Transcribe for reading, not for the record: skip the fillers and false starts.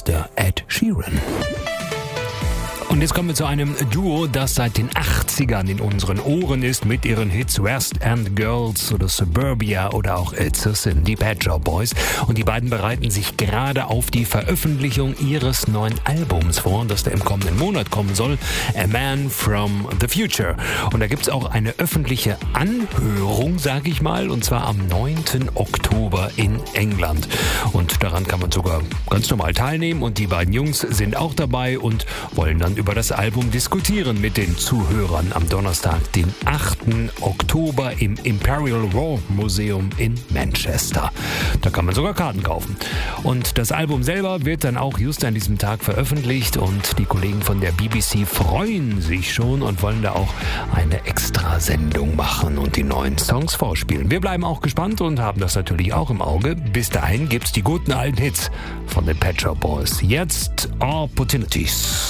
ist der Ed Sheeran. Und jetzt kommen wir zu einem Duo, das seit den 80ern in unseren Ohren ist mit ihren Hits West End Girls oder Suburbia oder auch It's a Sin, die Pet Shop Boys. Und die beiden bereiten sich gerade auf die Veröffentlichung ihres neuen Albums vor, das da im kommenden Monat kommen soll, A Man from the Future. Und da gibt's auch eine öffentliche Anhörung, sag ich mal, und zwar am 9. Oktober in England. Und daran kann man sogar ganz normal teilnehmen und die beiden Jungs sind auch dabei und wollen dann über das Album diskutieren mit den Zuhörern am Donnerstag, den 8. Oktober im Imperial War Museum in Manchester. Da kann man sogar Karten kaufen. Und das Album selber wird dann auch just an diesem Tag veröffentlicht und die Kollegen von der BBC freuen sich schon und wollen da auch eine Extrasendung machen und die neuen Songs vorspielen. Wir bleiben auch gespannt und haben das natürlich auch im Auge. Bis dahin gibt's die guten alten Hits von den Pet Shop Boys. Jetzt Opportunities.